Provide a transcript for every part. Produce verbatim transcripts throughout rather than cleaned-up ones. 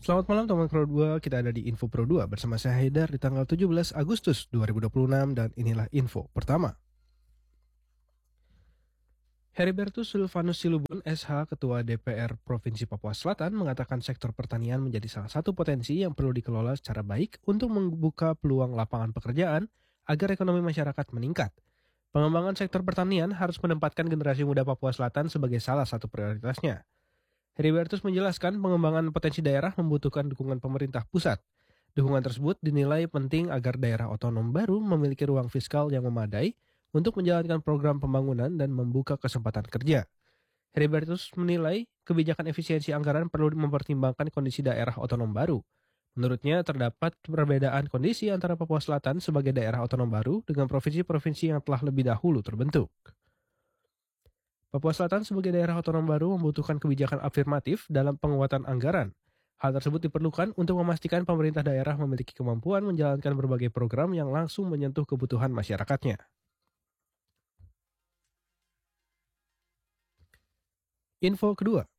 Selamat malam teman Pro dua, kita ada di Info Pro dua bersama saya Haidar di tanggal tujuh belas Agustus dua ribu dua puluh enam dan inilah info pertama. Heribertus Silvanus Silubun S H, Ketua D P R Provinsi Papua Selatan, mengatakan sektor pertanian menjadi salah satu potensi yang perlu dikelola secara baik untuk membuka peluang lapangan pekerjaan agar ekonomi masyarakat meningkat. Pengembangan sektor pertanian harus menempatkan generasi muda Papua Selatan sebagai salah satu prioritasnya. Heribertus menjelaskan pengembangan potensi daerah membutuhkan dukungan pemerintah pusat. Dukungan tersebut dinilai penting agar daerah otonom baru memiliki ruang fiskal yang memadai untuk menjalankan program pembangunan dan membuka kesempatan kerja. Heribertus menilai kebijakan efisiensi anggaran perlu mempertimbangkan kondisi daerah otonom baru. Menurutnya, terdapat perbedaan kondisi antara Papua Selatan sebagai daerah otonom baru dengan provinsi-provinsi yang telah lebih dahulu terbentuk. Papua Selatan sebagai daerah otonom baru membutuhkan kebijakan afirmatif dalam penguatan anggaran. Hal tersebut diperlukan untuk memastikan pemerintah daerah memiliki kemampuan menjalankan berbagai program yang langsung menyentuh kebutuhan masyarakatnya. Info kedua.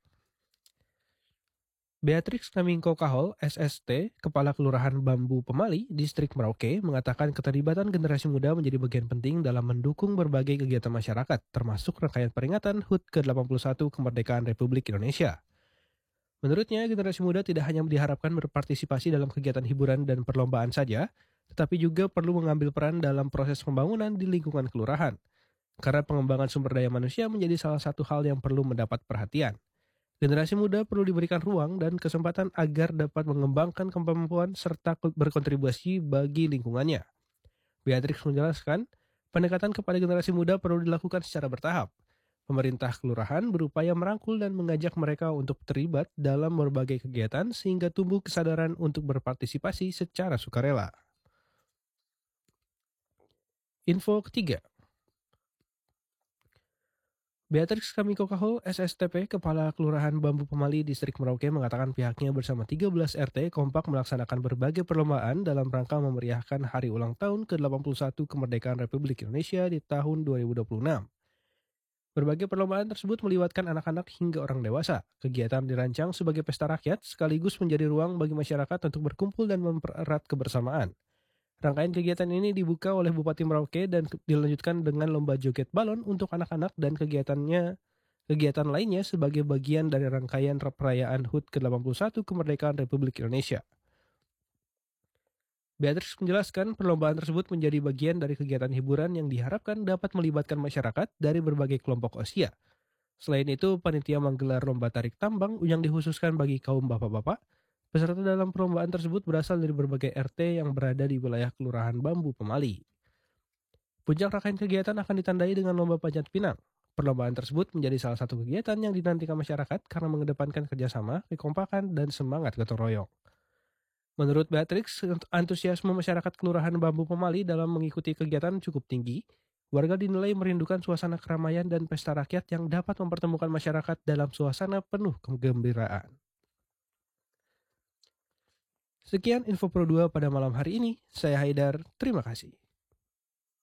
Beatrix Kamingko Kahol, S S T, Kepala Kelurahan Bambu Pemali, Distrik Merauke, mengatakan keterlibatan generasi muda menjadi bagian penting dalam mendukung berbagai kegiatan masyarakat, termasuk rangkaian peringatan H U T ke delapan puluh satu Kemerdekaan Republik Indonesia. Menurutnya, generasi muda tidak hanya diharapkan berpartisipasi dalam kegiatan hiburan dan perlombaan saja, tetapi juga perlu mengambil peran dalam proses pembangunan di lingkungan kelurahan. Karena pengembangan sumber daya manusia menjadi salah satu hal yang perlu mendapat perhatian. Generasi muda perlu diberikan ruang dan kesempatan agar dapat mengembangkan kemampuan serta berkontribusi bagi lingkungannya. Beatrix menjelaskan, pendekatan kepada generasi muda perlu dilakukan secara bertahap. Pemerintah kelurahan berupaya merangkul dan mengajak mereka untuk terlibat dalam berbagai kegiatan sehingga tumbuh kesadaran untuk berpartisipasi secara sukarela. Info ketiga. Beatrix Kamingko Kahol, S S T P, Kepala Kelurahan Bambu Pemali, Distrik Merauke, mengatakan pihaknya bersama tiga belas R T kompak melaksanakan berbagai perlombaan dalam rangka memeriahkan hari ulang tahun ke delapan puluh satu Kemerdekaan Republik Indonesia di tahun dua ribu dua puluh enam. Berbagai perlombaan tersebut melibatkan anak-anak hingga orang dewasa. Kegiatan dirancang sebagai pesta rakyat sekaligus menjadi ruang bagi masyarakat untuk berkumpul dan mempererat kebersamaan. Rangkaian kegiatan ini dibuka oleh Bupati Merauke dan dilanjutkan dengan lomba joget balon untuk anak-anak dan kegiatannya kegiatan lainnya sebagai bagian dari rangkaian perayaan H U T ke delapan puluh satu Kemerdekaan Republik Indonesia. Beatrix menjelaskan perlombaan tersebut menjadi bagian dari kegiatan hiburan yang diharapkan dapat melibatkan masyarakat dari berbagai kelompok usia. Selain itu, panitia menggelar lomba tarik tambang yang dikhususkan bagi kaum bapak-bapak. Peserta dalam perlombaan tersebut berasal dari berbagai R T yang berada di wilayah Kelurahan Bambu Pemali. Puncak rangkaian kegiatan akan ditandai dengan lomba panjat pinang. Perlombaan tersebut menjadi salah satu kegiatan yang dinantikan masyarakat karena mengedepankan kerjasama, kekompakan, dan semangat gotong royong. Menurut Beatrix, antusiasme masyarakat Kelurahan Bambu Pemali dalam mengikuti kegiatan cukup tinggi. Warga dinilai merindukan suasana keramaian dan pesta rakyat yang dapat mempertemukan masyarakat dalam suasana penuh kegembiraan. Sekian Info Pro dua pada malam hari ini. Saya Haidar, terima kasih.